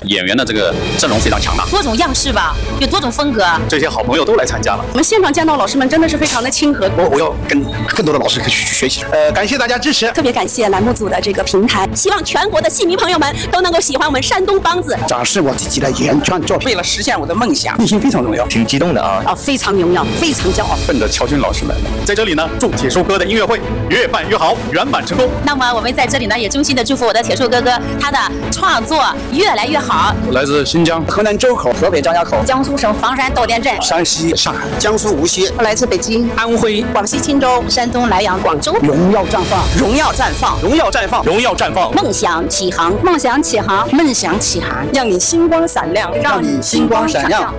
演员的这个阵容非常强大， 多种样式吧，有多种风格。 这些好朋友都来参加了。 我们现场见到老师们真的是非常的亲和， 我要跟更多的老师去学习。感谢大家支持， 特别感谢栏目组的这个平台，希望全国的戏迷朋友们都能够喜欢我们山东梆子， 展示我自己的原创作品。 为了实现我的梦想， 内心非常荣耀， 挺激动的啊！ 非常荣耀，非常骄傲。 奔着乔军老师来的，在这里呢，祝铁树哥的音乐会越办越好，圆满成功。 那么我们在这里呢，也衷心的祝福我的铁树哥哥，他的创作越来越好。 我来自新疆、 河南周口、河北张家口、 江苏省房山窦店镇、 山西上海、江苏无锡。 我来自北京、 安徽、 广西钦州、山东莱阳、广州。 荣耀绽放， 荣耀绽放， 荣耀绽放，荣耀绽放。 梦想起航， 梦想起航， 梦想起航， 让你星光闪亮， 让你星光闪亮。